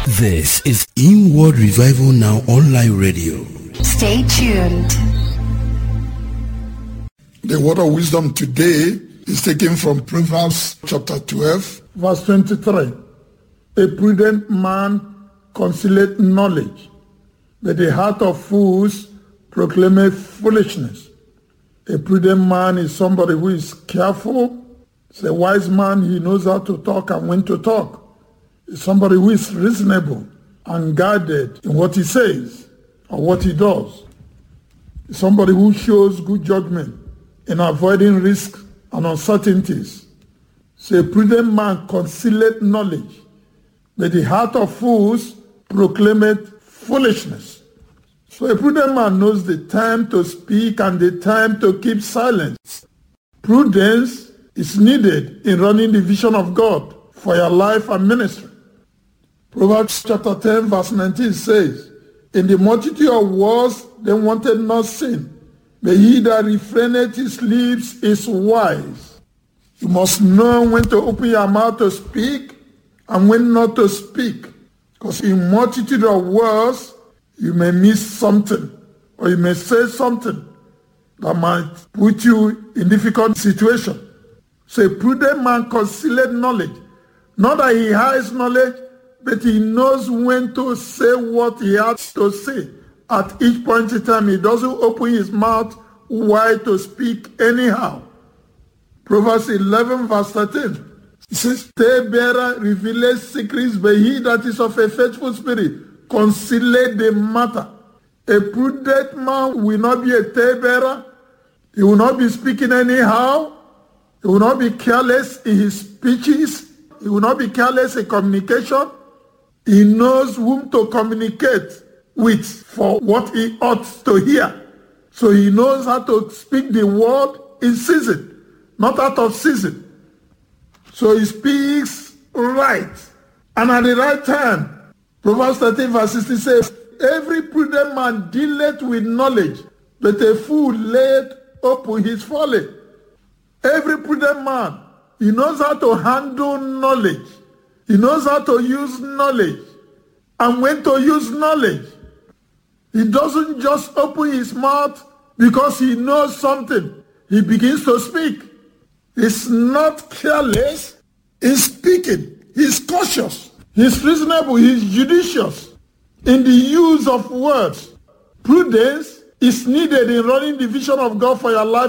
This is Inward Revival Now Online Radio. Stay tuned. The word of wisdom today is taken from Proverbs chapter 12, verse 23. A prudent man concealeth knowledge, but the heart of fools proclaimeth foolishness. A prudent man is somebody who is careful. It's a wise man. He knows how to talk and when to talk. It's somebody who is reasonable and guarded in what he says or what he does. It's somebody who shows good judgment in avoiding risks and uncertainties. So a prudent man concealeth knowledge, but the heart of fools proclaimeth foolishness. So a prudent man knows the time to speak and the time to keep silence. Prudence is needed in running the vision of God for your life and ministry. Proverbs chapter 10 verse 19 says, in the multitude of words they wanted not sin, but he that refraineth his lips is wise. You must know when to open your mouth to speak and when not to speak. Because in multitude of words, you may miss something or you may say something that might put you in difficult situation. So a prudent man concealeth knowledge. Not that he hides knowledge, but he knows when to say what he has to say. At each point in time, he doesn't open his mouth wide to speak anyhow. Proverbs 11 verse 13. It says, talebearer revealeth secrets, but he that is of a faithful spirit concealeth the matter. A prudent man will not be a talebearer. He will not be speaking anyhow. He will not be careless in his speeches. He will not be careless in communication. He knows whom to communicate with for what he ought to hear. So he knows how to speak the word in season, not out of season. So he speaks right and at the right time. Proverbs 13 verse 16 says, every prudent man dealeth with knowledge, but a fool layeth open his folly. Every prudent man, he knows how to handle knowledge. He knows how to use knowledge and when to use knowledge. He doesn't just open his mouth because he knows something. He begins to speak. He's not careless. He's speaking. He's cautious. He's reasonable. He's judicious in the use of words. Prudence is needed in running the vision of God for your life